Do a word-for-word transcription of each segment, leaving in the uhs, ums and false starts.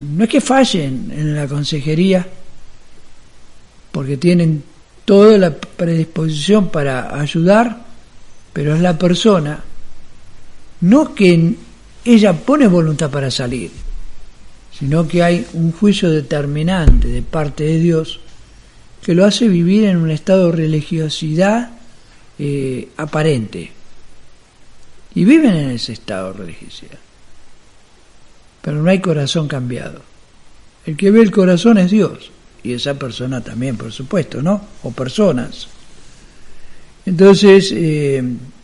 no es que fallen en la consejería, porque tienen toda la predisposición para ayudar, pero es la persona, no que ella pone voluntad para salir, sino que hay un juicio determinante de parte de Dios que lo hace vivir en un estado de religiosidad eh, aparente, y viven en ese estado de religiosidad, pero no hay corazón cambiado. El que ve el corazón es Dios, y esa persona también, por supuesto, ¿no? O personas. Entonces, eh,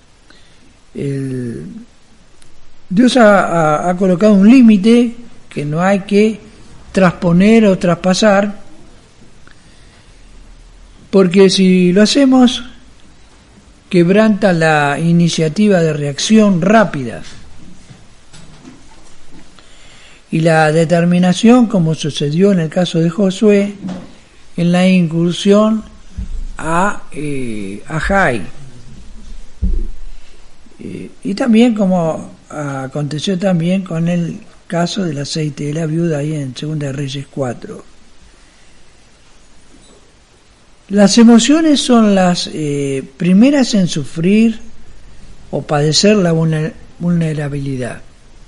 el, Dios ha, ha, ha colocado un límite que no hay que trasponer o traspasar, porque si lo hacemos, quebranta la iniciativa de reacción rápida y la determinación, como sucedió en el caso de Josué, en la incursión a, eh, a Jai. Eh, y también como aconteció también con el caso del aceite de la viuda ahí en Segunda de Reyes cuatro. Las emociones son las eh, primeras en sufrir o padecer la vulnerabilidad.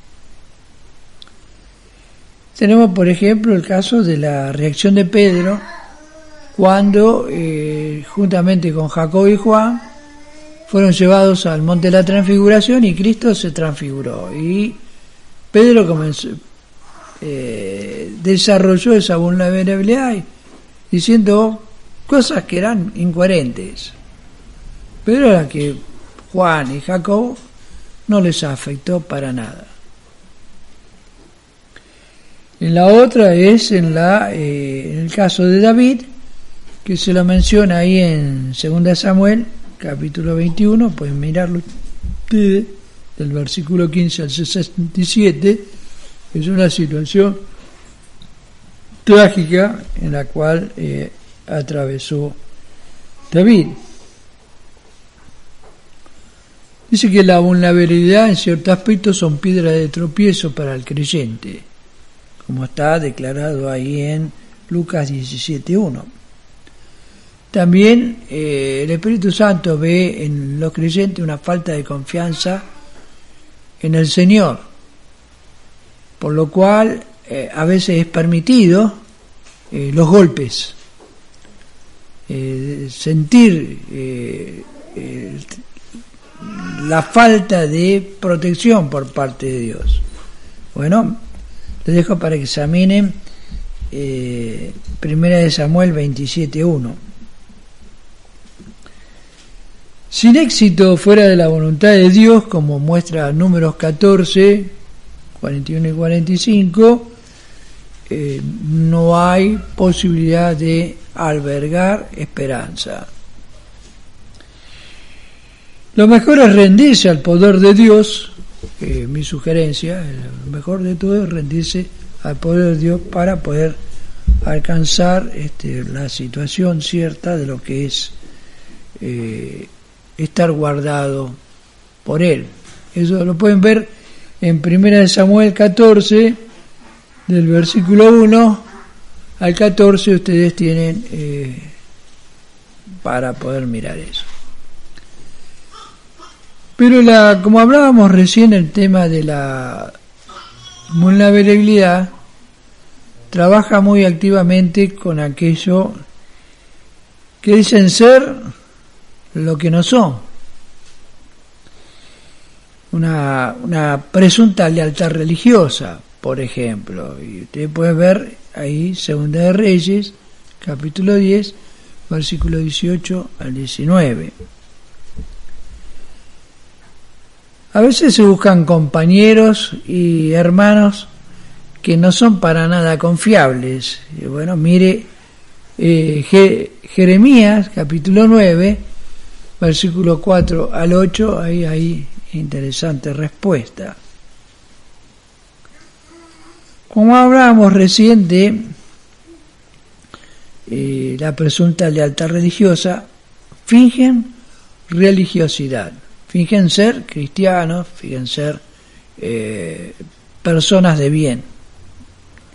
Tenemos, por ejemplo, el caso de la reacción de Pedro cuando, eh, juntamente con Jacob y Juan, fueron llevados al monte de la transfiguración y Cristo se transfiguró. Y Pedro comenzó, eh, desarrolló esa vulnerabilidad diciendo cosas que eran incoherentes, pero a la que Juan y Jacob no les afectó para nada. En la otra es en la eh, en el caso de David, que se lo menciona ahí en Segunda Samuel, capítulo veintiuno, pueden mirarlo ustedes, del versículo quince al sesenta y siete, es una situación trágica en la cual eh, atravesó David. Dice que la vulnerabilidad en ciertos aspectos son piedra de tropiezo para el creyente, como está declarado ahí en Lucas diecisiete uno. También eh, el Espíritu Santo ve en los creyentes una falta de confianza en el Señor, por lo cual eh, a veces es permitido eh, los golpes, eh, sentir eh, eh, la falta de protección por parte de Dios. Bueno, les dejo para que examinen eh, Primera de Samuel veintisiete uno. Sin éxito fuera de la voluntad de Dios, como muestra Números catorce, cuarenta y uno y cuarenta y cinco, eh, no hay posibilidad de albergar esperanza. Lo mejor es rendirse al poder de Dios, eh, mi sugerencia, lo mejor de todo es rendirse al poder de Dios para poder alcanzar este, la situación cierta de lo que es eh, estar guardado por Él. Eso lo pueden ver en Primera de Samuel catorce, del versículo uno al catorce, ustedes tienen eh, para poder mirar eso. Pero la, como hablábamos recién, el tema de la vulnerabilidad trabaja muy activamente con aquello que dicen ser lo que no son. Una, una presunta lealtad religiosa, por ejemplo. Y usted puede ver ahí Segunda de Reyes, capítulo diez, versículo dieciocho al diecinueve. A veces se buscan compañeros y hermanos que no son para nada confiables. Y bueno, mire eh, Je- Jeremías, capítulo nueve, versículo cuatro al ocho, ahí hay interesante respuesta. Como hablábamos recién de eh, la presunta lealtad religiosa, fingen religiosidad, fingen ser cristianos, fingen ser eh, personas de bien.